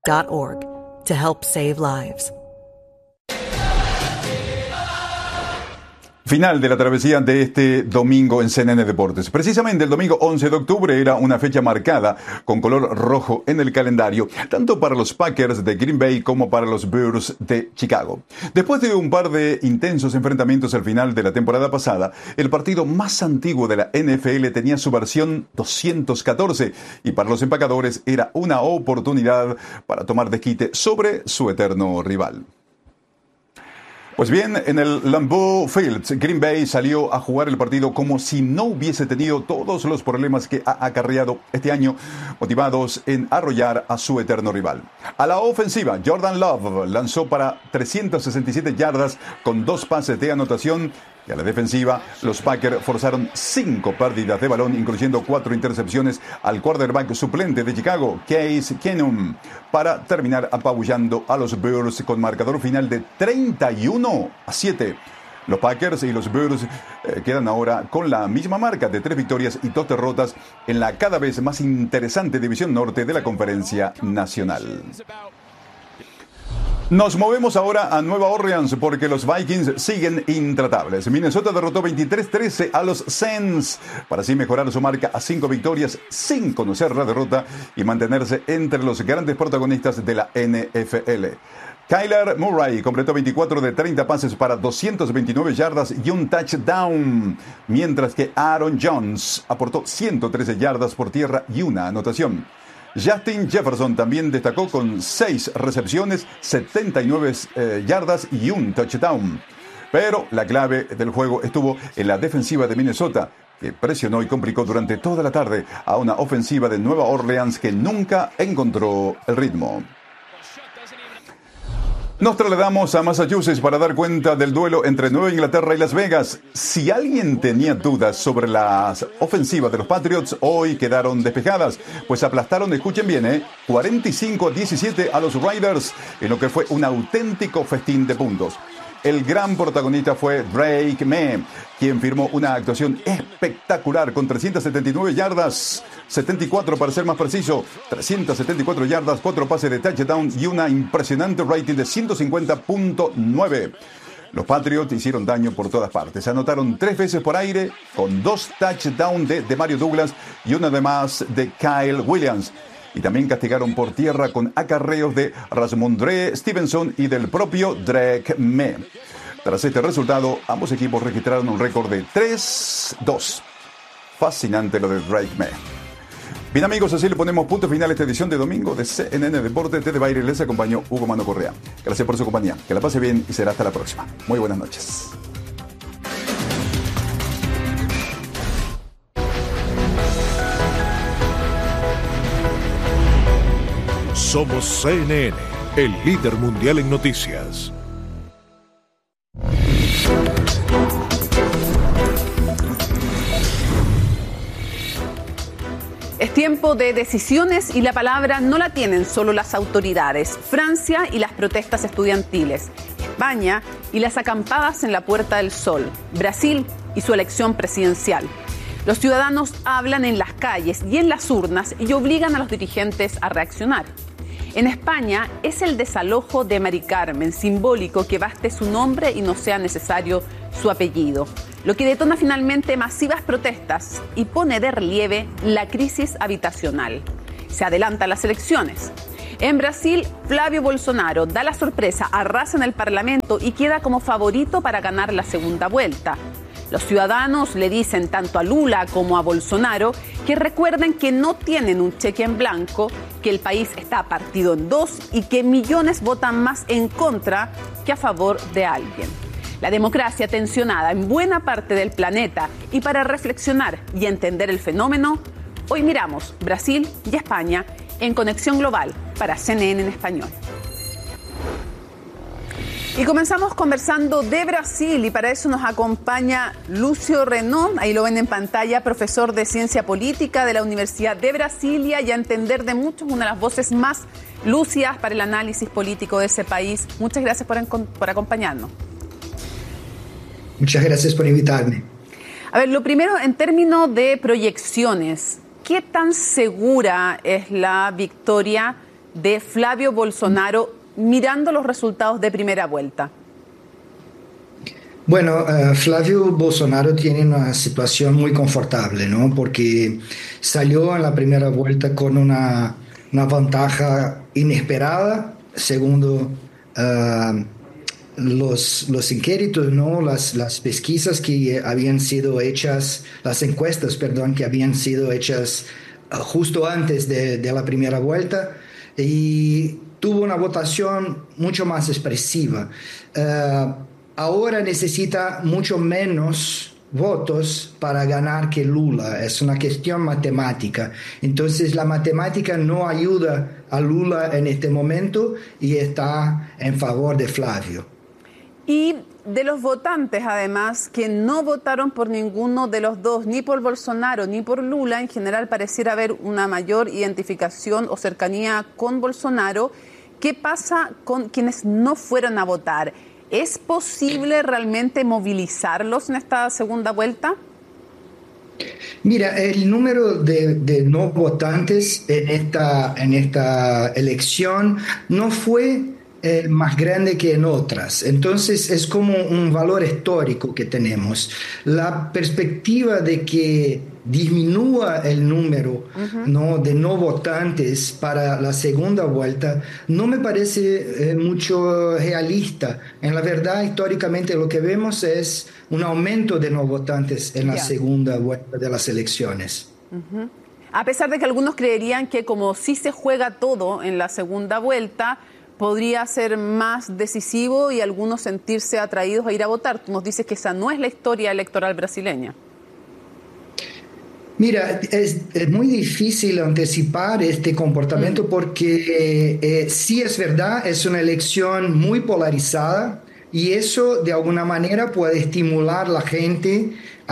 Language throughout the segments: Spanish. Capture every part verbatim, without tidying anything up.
dot org to help save lives. Final de la travesía de este domingo en C N N Deportes. Precisamente el domingo once de octubre era una fecha marcada con color rojo en el calendario, tanto para los Packers de Green Bay como para los Bears de Chicago. Después de un par de intensos enfrentamientos al final de la temporada pasada, el partido más antiguo de la N F L tenía su versión doscientos catorce y para los empacadores era una oportunidad para tomar desquite sobre su eterno rival. Pues bien, en el Lambeau Field, Green Bay salió a jugar el partido como si no hubiese tenido todos los problemas que ha acarreado este año, motivados en arrollar a su eterno rival. A la ofensiva, Jordan Love lanzó para trescientas sesenta y siete yardas con dos pases de anotación. Y a la defensiva, los Packers forzaron cinco pérdidas de balón, incluyendo cuatro intercepciones al quarterback suplente de Chicago, Case Keenum, para terminar apabullando a los Bears con marcador final de treinta y uno a siete. Los Packers y los Bears eh, quedan ahora con la misma marca de tres victorias y dos derrotas en la cada vez más interesante división norte de la Conferencia Nacional. Nos movemos ahora a Nueva Orleans porque los Vikings siguen intratables. Minnesota derrotó veintitrés trece a los Saints para así mejorar su marca a cinco victorias sin conocer la derrota y mantenerse entre los grandes protagonistas de la N F L. Kyler Murray completó veinticuatro de treinta pases para doscientas veintinueve yardas y un touchdown, mientras que Aaron Jones aportó ciento trece yardas por tierra y una anotación. Justin Jefferson también destacó con seis recepciones, setenta y nueve eh, yardas y un touchdown. Pero la clave del juego estuvo en la defensiva de Minnesota, que presionó y complicó durante toda la tarde a una ofensiva de Nueva Orleans que nunca encontró el ritmo. Nos trasladamos a Massachusetts para dar cuenta del duelo entre Nueva Inglaterra y Las Vegas. Si alguien tenía dudas sobre las ofensivas de los Patriots, hoy quedaron despejadas, pues aplastaron, escuchen bien, ¿eh? cuarenta y cinco a diecisiete a los Raiders, en lo que fue un auténtico festín de puntos. El gran protagonista fue Drake May, quien firmó una actuación espectacular con trescientas setenta y nueve yardas, setenta y cuatro para ser más preciso, trescientas setenta y cuatro yardas, cuatro pases de touchdown y una impresionante rating de ciento cincuenta punto nueve. Los Patriots hicieron daño por todas partes. Se anotaron tres veces por aire, con dos touchdowns de, de Mario Douglas y una de más de Kyle Williams. Y también castigaron por tierra con acarreos de Ramondre Stevenson y del propio Drake May. Tras este resultado, ambos equipos registraron un récord de tres dos. Fascinante lo de Drake May. Bien amigos, así le ponemos punto final a esta edición de domingo de C N N Deportes. Desde Baile les acompañó Hugo Mano Correa. Gracias por su compañía. Que la pase bien y será hasta la próxima. Muy buenas noches. Somos C N N, el líder mundial en noticias. Es tiempo de decisiones y la palabra no la tienen solo las autoridades. Francia y las protestas estudiantiles. España y las acampadas en la Puerta del Sol. Brasil y su elección presidencial. Los ciudadanos hablan en las calles y en las urnas y obligan a los dirigentes a reaccionar. En España es el desalojo de Mari Carmen, simbólico que baste su nombre y no sea necesario su apellido, lo que detona finalmente masivas protestas y pone de relieve la crisis habitacional. Se adelantan las elecciones. En Brasil, Flávio Bolsonaro da la sorpresa, arrasa en el Parlamento y queda como favorito para ganar la segunda vuelta. Los ciudadanos le dicen tanto a Lula como a Bolsonaro que recuerden que no tienen un cheque en blanco, que el país está partido en dos y que millones votan más en contra que a favor de alguien. La democracia tensionada en buena parte del planeta, y para reflexionar y entender el fenómeno, hoy miramos Brasil y España en Conexión Global para C N N en español. Y comenzamos conversando de Brasil y para eso nos acompaña Lúcio Renon, ahí lo ven en pantalla, profesor de Ciencia Política de la Universidad de Brasilia y a entender de muchos, una de las voces más lúcidas para el análisis político de ese país. Muchas gracias por, por acompañarnos. Muchas gracias por invitarme. A ver, lo primero, en términos de proyecciones, ¿qué tan segura es la victoria de Flavio Bolsonaro mirando los resultados de primera vuelta? Bueno, uh, Flavio Bolsonaro tiene una situación muy confortable, ¿no? Porque salió en la primera vuelta con una, una ventaja inesperada, segundo uh, los, los inquéritos, ¿no? Las, las pesquisas que habían sido hechas, las encuestas, perdón, que habían sido hechas uh, justo antes de, de la primera vuelta, y tuvo una votación mucho más expresiva. Uh, ahora necesita mucho menos votos para ganar que Lula. Es una cuestión matemática. Entonces la matemática no ayuda a Lula en este momento y está en favor de Flavio. Y de los votantes, además, que no votaron por ninguno de los dos, ni por Bolsonaro ni por Lula, en general pareciera haber una mayor identificación o cercanía con Bolsonaro. ¿Qué pasa con quienes no fueron a votar? ¿Es posible realmente movilizarlos en esta segunda vuelta? Mira, el número de, de no votantes en esta, en esta elección no fue el más grande que en otras. Entonces es como un valor histórico que tenemos. La perspectiva de que disminúa el número uh-huh. ¿no? de no votantes para la segunda vuelta no me parece eh, mucho realista. En la verdad, históricamente lo que vemos es un aumento de no votantes en la yeah. segunda vuelta de las elecciones. Uh-huh. A pesar de que algunos creerían que como sí se juega todo en la segunda vuelta, podría ser más decisivo y algunos sentirse atraídos a ir a votar. Tú nos dices que esa no es la historia electoral brasileña. Mira, es, es muy difícil anticipar este comportamiento mm. porque eh, eh, sí es verdad, es una elección muy polarizada y eso de alguna manera puede estimular a la gente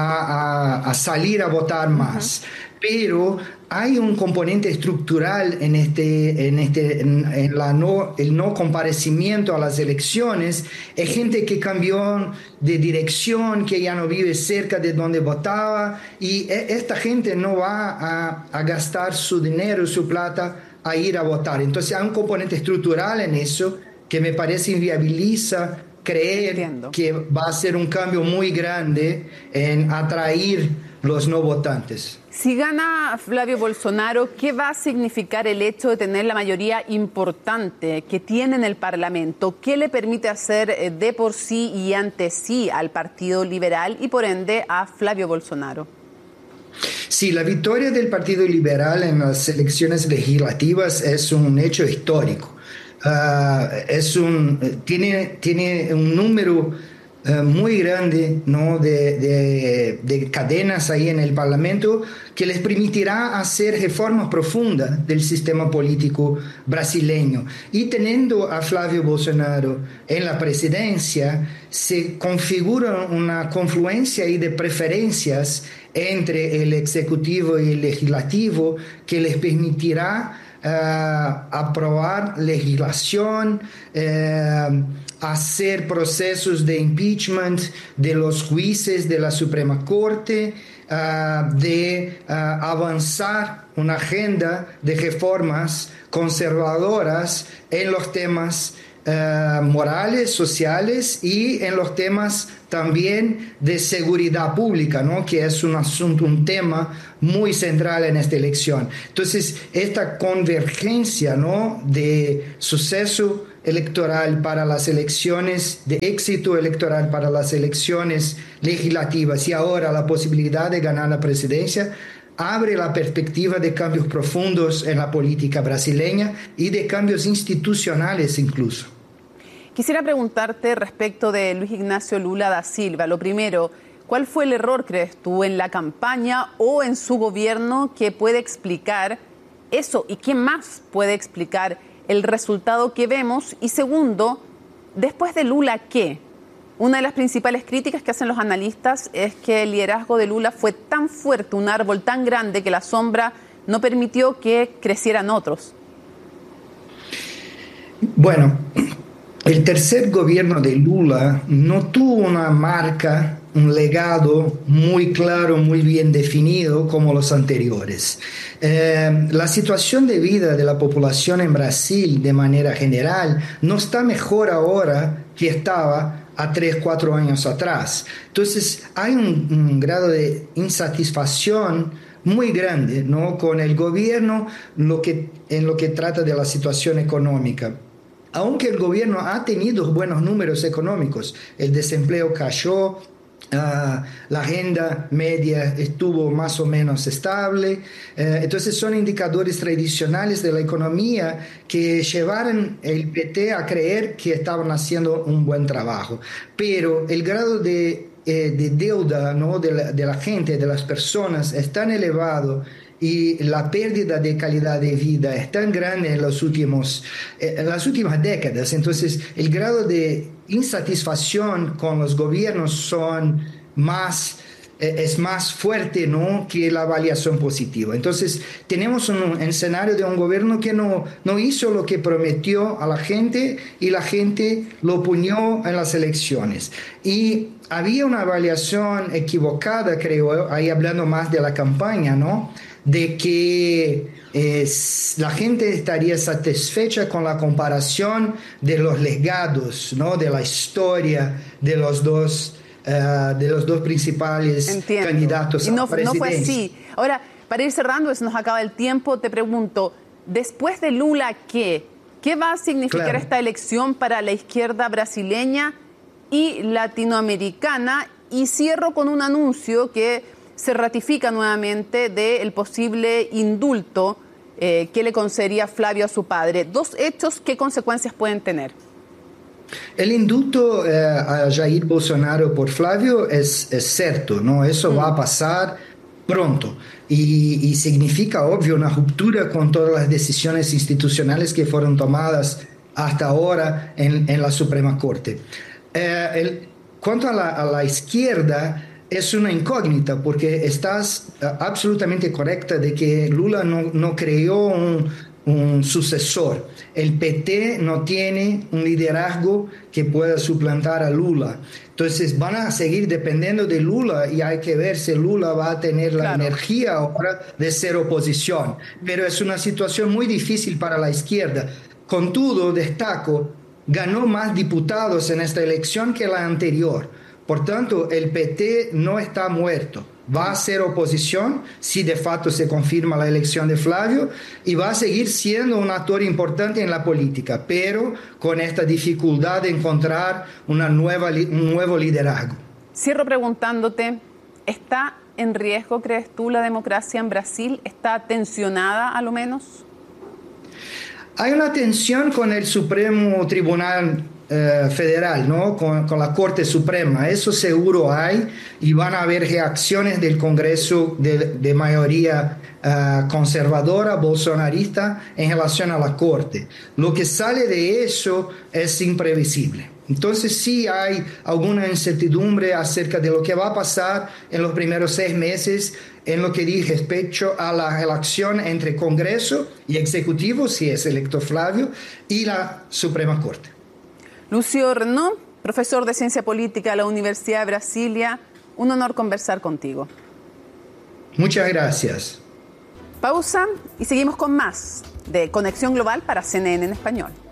a, a, a salir a votar más. Uh-huh. Pero hay un componente estructural en este, en este, en, en la no, el no comparecimiento a las elecciones. Es gente que cambió de dirección, que ya no vive cerca de donde votaba, y esta gente no va a, a gastar su dinero, su plata, a ir a votar. Entonces hay un componente estructural en eso que me parece inviabiliza creer Entiendo. que va a ser un cambio muy grande en atraer los no votantes. Si gana Flavio Bolsonaro, ¿qué va a significar el hecho de tener la mayoría importante que tiene en el Parlamento? ¿Qué le permite hacer de por sí y ante sí al Partido Liberal y por ende a Flavio Bolsonaro? Sí, la victoria del Partido Liberal en las elecciones legislativas es un hecho histórico. Uh, es un, tiene, tiene un número uh, muy grande, ¿no? de, de, de cadenas ahí en el Parlamento que les permitirá hacer reformas profundas del sistema político brasileño. Y teniendo a Flavio Bolsonaro en la presidencia, se configura una confluencia ahí de preferencias entre el ejecutivo y el legislativo que les permitirá Uh, aprobar legislación, uh, hacer procesos de impeachment de los jueces de la Suprema Corte, uh, de uh, avanzar una agenda de reformas conservadoras en los temas Uh, morales, sociales y en los temas también de seguridad pública, ¿no? Que es un asunto, un tema muy central en esta elección. Entonces, esta convergencia, ¿no? de suceso electoral para las elecciones, de éxito electoral para las elecciones legislativas y ahora la posibilidad de ganar la presidencia, abre la perspectiva de cambios profundos en la política brasileña y de cambios institucionales incluso. Quisiera preguntarte respecto de Luis Ignacio Lula da Silva. Lo primero, ¿cuál fue el error, crees tú, en la campaña o en su gobierno que puede explicar eso? ¿Y qué más puede explicar el resultado que vemos? Y segundo, después de Lula, ¿qué? Una de las principales críticas que hacen los analistas es que el liderazgo de Lula fue tan fuerte, un árbol tan grande, que la sombra no permitió que crecieran otros. Bueno, el tercer gobierno de Lula no tuvo una marca un legado muy claro, muy bien definido como los anteriores. Eh, la situación de vida de la población en Brasil de manera general no está mejor ahora que estaba a tres, cuatro años atrás. Entonces hay un, un grado de insatisfacción muy grande, ¿no?, con el gobierno lo que, en lo que trata de la situación económica. Aunque el gobierno ha tenido buenos números económicos, el desempleo cayó, Uh, la agenda media estuvo más o menos estable, uh, entonces son indicadores tradicionales de la economía que llevaron el P T a creer que estaban haciendo un buen trabajo, pero el grado de, eh, de deuda, ¿no?, de, la, de la gente, de las personas es tan elevado y la pérdida de calidad de vida es tan grande en, los últimos, en las últimas décadas. Entonces, el grado de insatisfacción con los gobiernos son más, eh, es más fuerte, ¿no?, que la avaliación positiva. Entonces, tenemos un escenario de un gobierno que no, no hizo lo que prometió a la gente y la gente lo ponió en las elecciones. Y había una avaliación equivocada, creo, ahí hablando más de la campaña, ¿no?, de que eh, la gente estaría satisfecha con la comparación de los legados, ¿no?, de la historia de los dos, uh, de los dos principales Entiendo. candidatos y no, a presidencia. No fue así. Ahora, para ir cerrando, se nos acaba el tiempo, te pregunto, después de Lula, ¿qué? ¿Qué va a significar claro. esta elección para la izquierda brasileña y latinoamericana? Y cierro con un anuncio que se ratifica nuevamente del posible indulto eh, que le concedería Flavio a su padre. Dos hechos, ¿qué consecuencias pueden tener? El indulto eh, a Jair Bolsonaro por Flavio es, es cierto, ¿no? Eso mm. va a pasar pronto y, y significa, obvio, una ruptura con todas las decisiones institucionales que fueron tomadas hasta ahora en, en la Suprema Corte. Eh, el, cuanto a la, a la izquierda, es una incógnita porque estás uh, absolutamente correcta de que Lula no, no creó un, un sucesor. El P T no tiene un liderazgo que pueda suplantar a Lula. Entonces van a seguir dependiendo de Lula y hay que ver si Lula va a tener la claro. energía ahora de ser oposición. Pero es una situación muy difícil para la izquierda. Con todo, destaco, ganó más diputados en esta elección que la anterior. Por tanto, el P T no está muerto. Va a ser oposición si de facto se confirma la elección de Flavio y va a seguir siendo un actor importante en la política, pero con esta dificultad de encontrar una nueva, un nuevo liderazgo. Cierro preguntándote, ¿está en riesgo, crees tú, la democracia en Brasil? ¿Está tensionada a lo menos? Hay una tensión con el Supremo Tribunal Eh, federal, ¿no?, con, con la Corte Suprema, eso seguro hay, y van a haber reacciones del Congreso de, de mayoría uh, conservadora, bolsonarista, en relación a la Corte. Lo que sale de eso es imprevisible. Entonces sí hay alguna incertidumbre acerca de lo que va a pasar en los primeros seis meses en lo que dice respecto a la relación entre Congreso y Ejecutivo, si es electo Flavio, y la Suprema Corte. Lúcio Renaud, profesor de Ciencia Política de la Universidad de Brasilia, un honor conversar contigo. Muchas gracias. Pausa y seguimos con más de Conexión Global para C N N en Español.